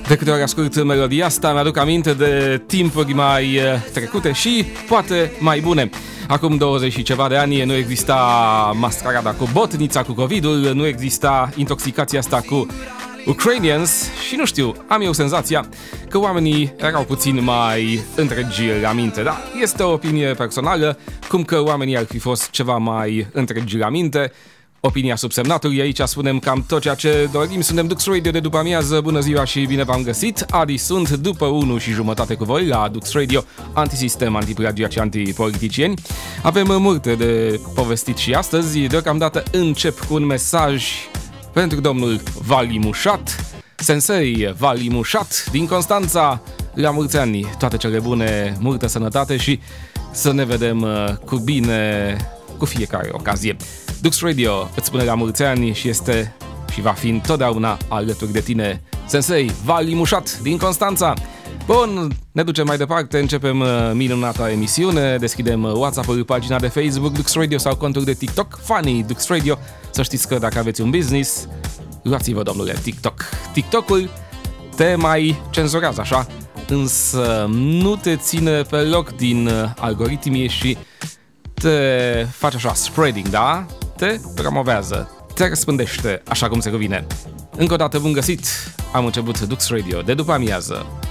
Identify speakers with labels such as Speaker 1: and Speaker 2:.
Speaker 1: De câte ori ascult melodia asta, mi-aduc aminte de timpuri mai trecute și poate mai bune. Acum 20 și ceva de ani nu exista mascarada cu botnița, cu COVID-ul, nu exista intoxicația asta cu Ukrainians și nu știu, am eu senzația că oamenii erau puțin mai întregi la minte, da? Este o opinie personală, cum că oamenii ar fi fost ceva mai întregi la minte. Opinia subsemnatului, aici spunem cam tot ceea ce dorim. Suntem Dux Radio de după amiază. Bună ziua și bine v-am găsit. Adi sunt după 1 și jumătate cu voi la Dux Radio, antisistem, antiplagiat și antipoliticieni. Avem multe de povestit și astăzi. Deocamdată încep cu un mesaj pentru domnul Vali Mușat, Sensei Vali Mușat din Constanța. La mulți ani, toate cele bune, multă sănătate și să ne vedem cu bine cu fiecare ocazie. Dux Radio îți spune la mulți ani și este și va fi întotdeauna alături de tine, Sensei Vali Mușat din Constanța. Bun, ne ducem mai departe, începem minunata emisiune, deschidem WhatsApp-ul, pagina de Facebook Dux Radio sau contul de TikTok Funny Dux Radio. Să știți că dacă aveți un business, luați-vă, domnule, TikTok. TikTok-ul te mai cenzurează așa, însă nu te ține pe loc din algoritmii și te face așa spreading, da? Te promovează, te răspândește așa cum se cuvine. Încă o dată bun găsit, am început Dux Radio de după amiază.